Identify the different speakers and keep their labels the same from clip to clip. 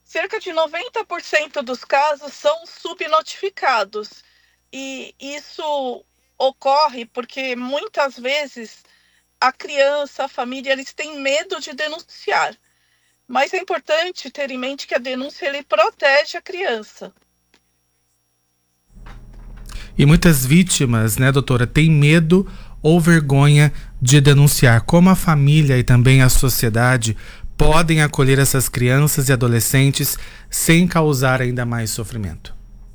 Speaker 1: Cerca de 90% dos casos são subnotificados. E isso ocorre porque muitas vezes a criança, a família, eles têm medo de denunciar. Mas é importante ter em mente que a denúncia ele protege a criança.
Speaker 2: E muitas vítimas, né, doutora, têm medo ou vergonha de denunciar. Como a família e também a sociedade podem acolher essas crianças e adolescentes sem causar ainda mais sofrimento?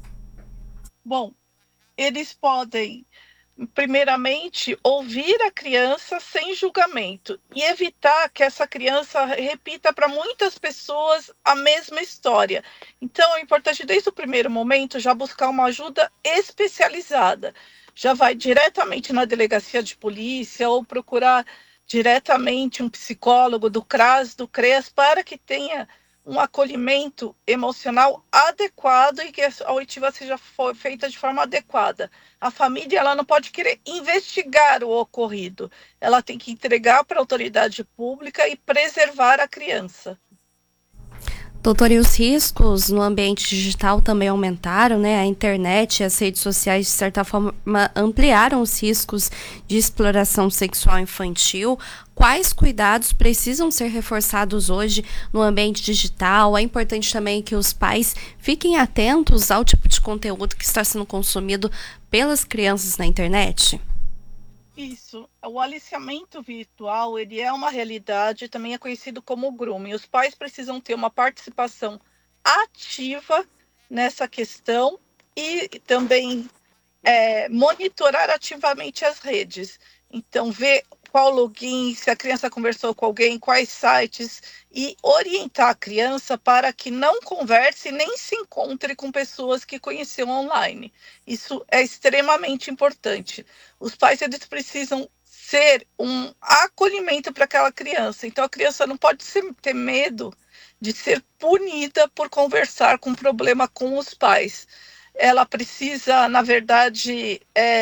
Speaker 1: Bom, eles podem, primeiramente, ouvir a criança sem julgamento e evitar que essa criança repita para muitas pessoas a mesma história. Então, é importante, desde o primeiro momento, já buscar uma ajuda especializada. Já vai diretamente na delegacia de polícia ou procurar diretamente um psicólogo do CRAS, do CREAS, para que tenha um acolhimento emocional adequado e que a oitiva seja feita de forma adequada. A família ela não pode querer investigar o ocorrido, ela tem que entregar para a autoridade pública e preservar a criança.
Speaker 3: Doutor, e os riscos no ambiente digital também aumentaram, né? A internet e as redes sociais, de certa forma, ampliaram os riscos de exploração sexual infantil. Quais cuidados precisam ser reforçados hoje no ambiente digital? É importante também que os pais fiquem atentos ao tipo de conteúdo que está sendo consumido pelas crianças na internet.
Speaker 1: Isso, o aliciamento virtual, ele é uma realidade, também é conhecido como grooming. Os pais precisam ter uma participação ativa nessa questão e também monitorar ativamente as redes. Então, ver qual login, se a criança conversou com alguém, quais sites, e orientar a criança para que não converse nem se encontre com pessoas que conheceu online. Isso é extremamente importante. Os pais eles precisam ser um acolhimento para aquela criança. Então, a criança não pode ter medo de ser punida por conversar com problema com os pais. Ela precisa, na verdade,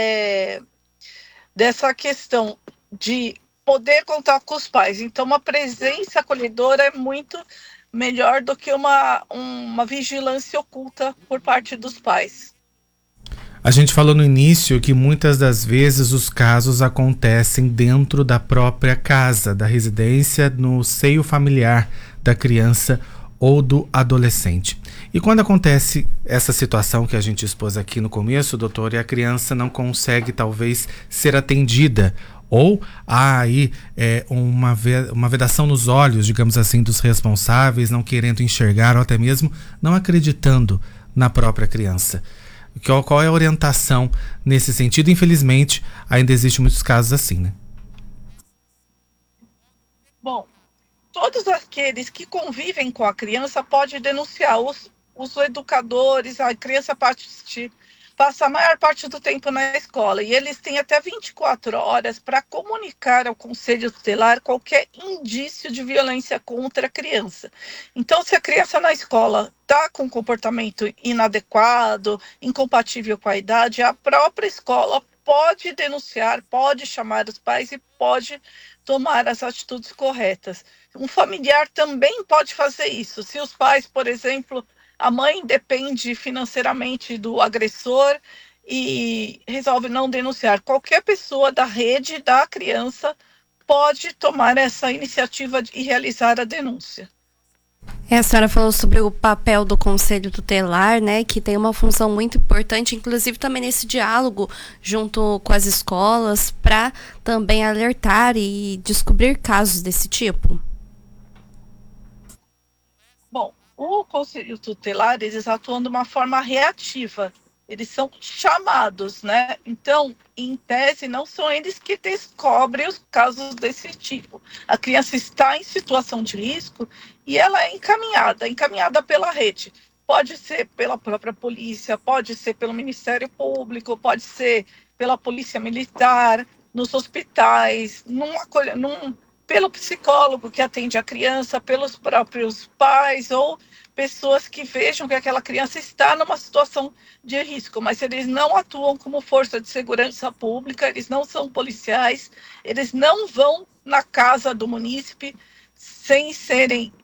Speaker 1: dessa questão de poder contar com os pais. Então, uma presença acolhedora é muito melhor do que uma vigilância oculta por parte dos pais.
Speaker 2: A gente falou no início que muitas das vezes os casos acontecem dentro da própria casa, da residência, no seio familiar da criança ou do adolescente. E quando acontece essa situação que a gente expôs aqui no começo, doutor, e a criança não consegue talvez ser atendida, ou há aí uma vedação nos olhos, digamos assim, dos responsáveis, não querendo enxergar ou até mesmo não acreditando na própria criança. Qual é a orientação nesse sentido? Infelizmente, ainda existem muitos casos assim, né?
Speaker 1: Bom, todos aqueles que convivem com a criança podem denunciar. Os educadores, a criança passa a maior parte do tempo na escola e eles têm até 24 horas para comunicar ao Conselho Tutelar qualquer indício de violência contra a criança. Então, se a criança na escola está com comportamento inadequado, incompatível com a idade, a própria escola pode denunciar, pode chamar os pais e pode tomar as atitudes corretas. Um familiar também pode fazer isso. Se os pais, por exemplo, a mãe depende financeiramente do agressor e resolve não denunciar, qualquer pessoa da rede da criança pode tomar essa iniciativa e realizar a denúncia.
Speaker 3: A senhora falou sobre o papel do Conselho Tutelar, né, que tem uma função muito importante, inclusive também nesse diálogo junto com as escolas, para também alertar e descobrir casos desse tipo.
Speaker 1: Bom, o Conselho Tutelar, eles atuam de uma forma reativa. Eles são chamados, né? Então, em tese, não são eles que descobrem os casos desse tipo. A criança está em situação de risco e ela é encaminhada pela rede. Pode ser pela própria polícia, pode ser pelo Ministério Público, pode ser pela Polícia Militar, nos hospitais, pelo psicólogo que atende a criança, pelos próprios pais ou pessoas que vejam que aquela criança está numa situação de risco, mas eles não atuam como força de segurança pública, eles não são policiais, eles não vão na casa do munícipe sem serem